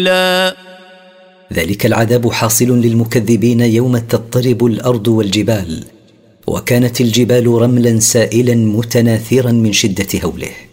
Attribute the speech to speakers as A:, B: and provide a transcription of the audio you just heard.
A: ذلك العذاب حاصل للمكذبين يوم تضطرب الأرض والجبال، وكانت الجبال رملا سائلا متناثرا من شدة هوله.